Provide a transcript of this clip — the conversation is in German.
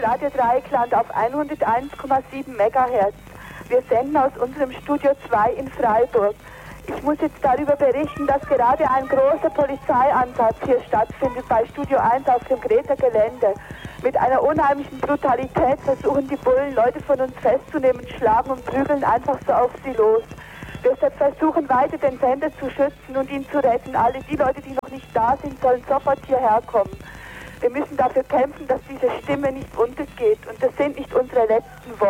Radio Dreieckland auf 101,7 MHz. Wir senden aus unserem Studio 2 in Freiburg. Ich muss jetzt darüber berichten, dass gerade ein großer Polizeieinsatz hier stattfindet bei Studio 1 auf dem Greta Gelände. Mit einer unheimlichen Brutalität versuchen die Bullen, Leute von uns festzunehmen, schlagen und prügeln einfach so auf sie los. Wir versuchen weiter den Sender zu schützen und ihn zu retten. Alle die Leute, die noch nicht da sind, sollen sofort hierher kommen. Wir müssen dafür kämpfen, dass diese Stimme nicht untergeht. Und das sind nicht unsere letzten Worte.